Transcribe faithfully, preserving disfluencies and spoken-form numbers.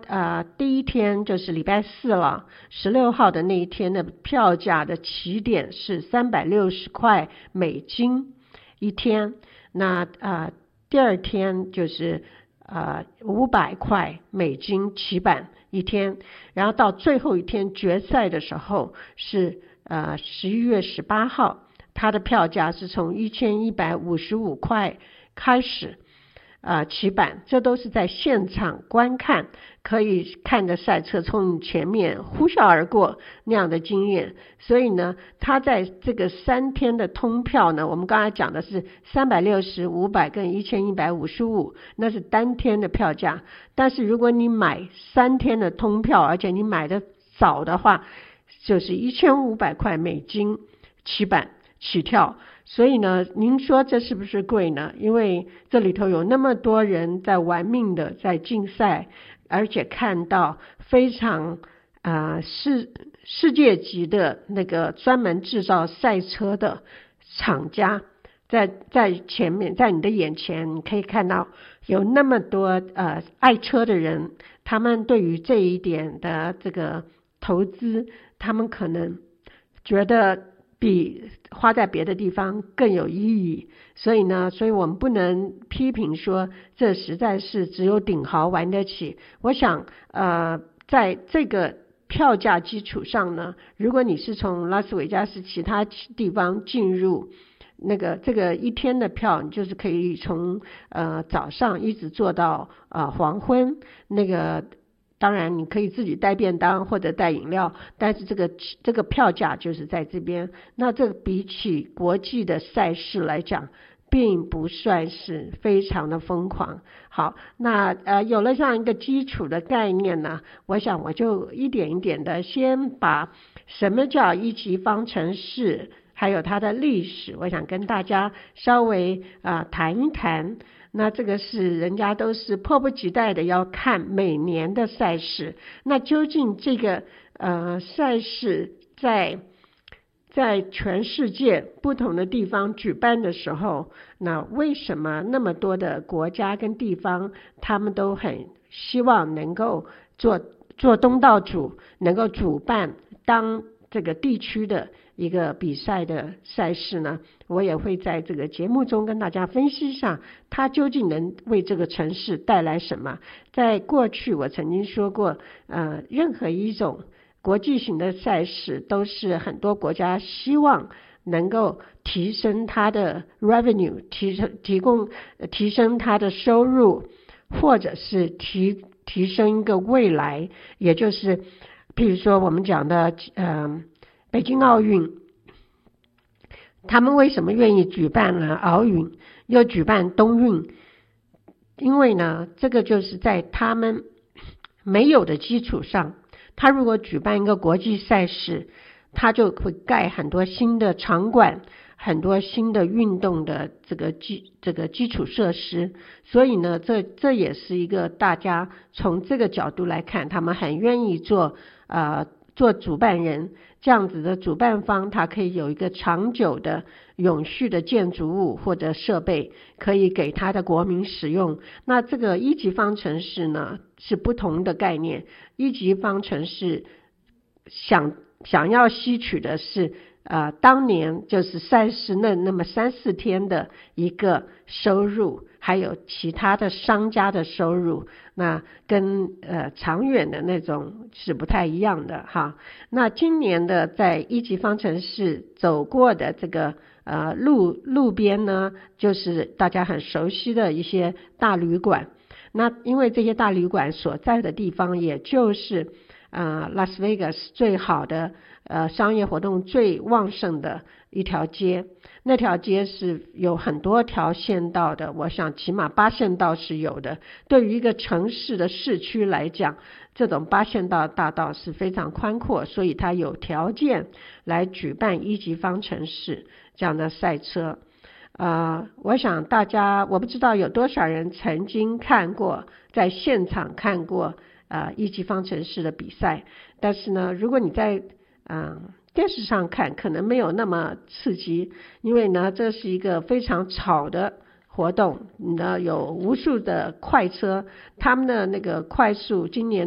呃第一天就是礼拜四了，十六号的那一天的票价的起点是三百六十块美金一天，那呃第二天就是呃五百块美金起板一天，然后到最后一天决赛的时候是呃十一月十八号，它的票价是从一千一百五十五块开始呃起板，这都是在现场观看，可以看着赛车从你前面呼啸而过那样的经验。所以呢，它在这个三天的通票呢，我们刚才讲的是三百六十、五百跟一千一百五十五，那是单天的票价。但是如果你买三天的通票，而且你买的早的话，就是一千五百块美金起板起跳。所以呢，您说这是不是贵呢？因为这里头有那么多人在玩命的在竞赛，而且看到非常呃世世界级的那个专门制造赛车的厂家在在前面，在你的眼前，你可以看到有那么多呃爱车的人，他们对于这一点的这个投资，他们可能觉得比花在别的地方更有意义。所以呢，所以我们不能批评说这实在是只有顶豪玩得起。我想呃在这个票价基础上呢，如果你是从拉斯维加斯其他地方进入那个这个一天的票，你就是可以从呃早上一直坐到呃黄昏。那个当然你可以自己带便当或者带饮料，但是这个这个票价就是在这边。那这个比起国际的赛事来讲，并不算是非常的疯狂。好，那呃有了这样一个基础的概念呢，我想我就一点一点的先把什么叫一级方程式还有它的历史，我想跟大家稍微啊、呃、谈一谈。那这个是人家都是迫不及待的要看每年的赛事，那究竟这个呃赛事在在全世界不同的地方举办的时候，那为什么那么多的国家跟地方他们都很希望能够做做东道主，能够主办当这个地区的一个比赛的赛事呢？我也会在这个节目中跟大家分析上它究竟能为这个城市带来什么。在过去我曾经说过呃，任何一种国际型的赛事都是很多国家希望能够提升它的 revenue， 提升提供提升它的收入，或者是提提升一个未来，也就是譬如说我们讲的呃北京奥运，他们为什么愿意举办了奥运又举办冬运？因为呢，这个就是在他们没有的基础上，他如果举办一个国际赛事，他就会盖很多新的场馆，很多新的运动的这个基这个基础设施。所以呢，这这也是一个大家从这个角度来看，他们很愿意做呃做主办人，这样子的主办方他可以有一个长久的永续的建筑物或者设备可以给他的国民使用。那这个一级方程式呢是不同的概念，一级方程式想想要吸取的是呃当年就是赛事那那么三四天的一个收入，还有其他的商家的收入，那跟呃长远的那种是不太一样的哈。那今年的在一级方程式走过的这个呃路路边呢，就是大家很熟悉的一些大旅馆。那因为这些大旅馆所在的地方，也就是呃拉斯维加斯最好的呃商业活动最旺盛的一条街，那条街是有很多条线道的，我想起码八线道是有的。对于一个城市的市区来讲，这种八线道大道是非常宽阔，所以它有条件来举办一级方程式这样的赛车。呃，我想大家我不知道有多少人曾经看过，在现场看过呃一级方程式的比赛，但是呢，如果你在嗯、呃、电视上看，可能没有那么刺激，因为呢，这是一个非常吵的活动，呢有无数的快车，他们的那个快速今年